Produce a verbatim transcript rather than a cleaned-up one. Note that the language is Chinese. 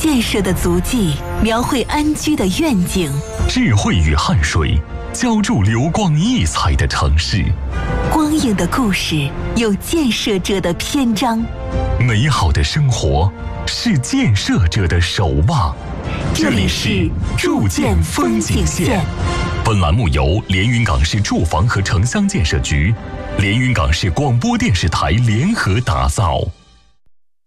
建设的足迹，描绘安居的愿景。 智慧与汗水，浇筑流光溢彩的城市。 光影的故事，有建设者的篇章。 美好的生活，是建设者的守望。 这里是筑建风景线。 本栏目由连云港市住房和城乡建设局、连云港市广播电视台联合打造。